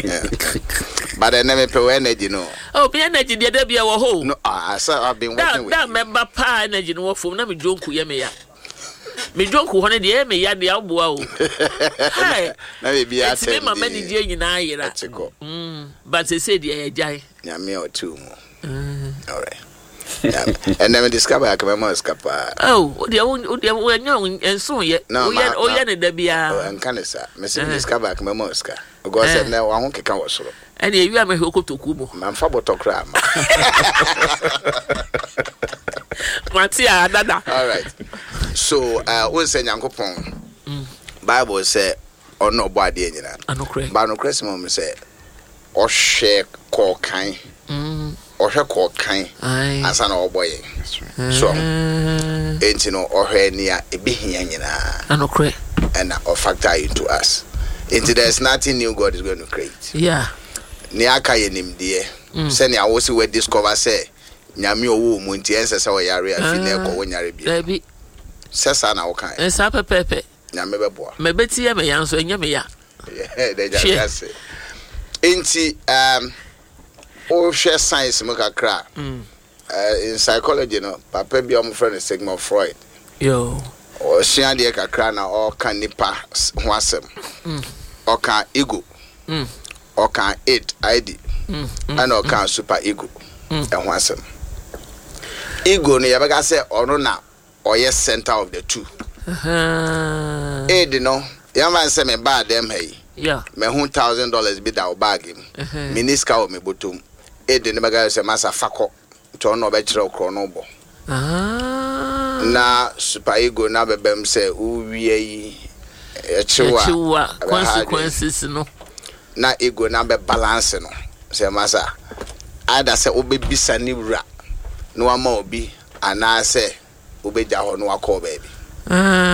But I never pay energy, no. Oh, be energy, the other be our home. No, I said I've been working with that member pa energy no from na me jonku ye me ya. Me jonku ho ne de me ya de aboa o. Hey. Na be be ati me mama ni die nyina ayira. But they say the jai. Ya me or two more. All right. And then we discover I can escapa. Oh, the we know and so yet. Oh yeah ne bia. Oh, and can say. Me say discover I can escapa. Because said now I won't can was so. And you am hoko to kubo. Man fa boto kra ma. Matia dada. All right. So we say Nyankopon. Bible say ono bo ade nyina. Anokre. Ba no Christmas me say o hwe kokan. O hwe kokan. Asa na oboye. So enti no o hwe nia ebehia nyina. Anokre. And or factor into us. Into there's nothing new God is going to create. Yeah. Niaka yenim die. Send I was we discover say nyame owo mu nti ense se we yare afi na ekọ wonyare bia. Dabi. Sesa na wo kan. Ensa pepepe. Nyame beboa. Me beti ya me yanso enya me ya. Yeah, they just say. Enti o share science mo kakra. In psychology no, papa bi am friend Sigmund Freud. Yo. O share de kakra na o kan nipa ho asem. O kan ego. O kan id and o kan super ego. E ho asem. Ego no yabega say ono na oye center of the two. Id no, yaman say me bad dem hey. Yeah. Me $1,000 be da o bag him. Miniska o me botum. Id no baga say masa fako. To no be kire okro no bo. Na super ego na bebem say uwie yi echiwa consequences no. Na ego na be balance no. Say masa ada say obebisa ni wura no ama obi ana say obeja ho no akọ baby.